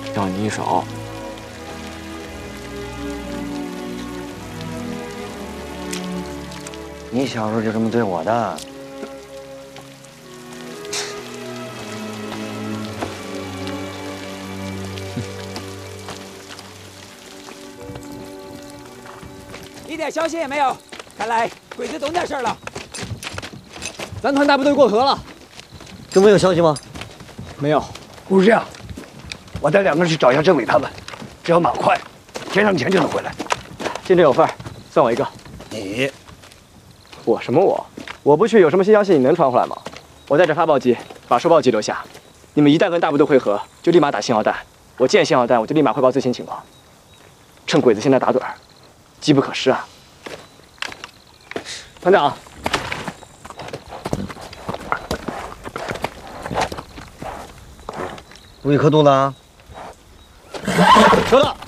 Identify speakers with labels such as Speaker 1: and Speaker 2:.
Speaker 1: 让你一手。
Speaker 2: 你小时候就这么对我的？
Speaker 3: 一点消息也没有，看来鬼子懂点事儿了。
Speaker 1: 咱团大部队过河了，
Speaker 2: 政府有消息吗？
Speaker 1: 没有。
Speaker 4: 不是这样，我带2个人去找一下政委他们，只要马快，天上前就能回来。
Speaker 1: 今天有份儿，算我一个。
Speaker 4: 你，
Speaker 1: 我什么我？我不去，有什么新消息你能传回来吗？我带着发报机，把收报机留下。你们一旦跟大部队会合，就立马打信号弹。我见信号弹，我就立马汇报最新情况。趁鬼子现在打盹儿，机不可失啊！团长，
Speaker 2: 注意刻度了啊！
Speaker 1: 收到。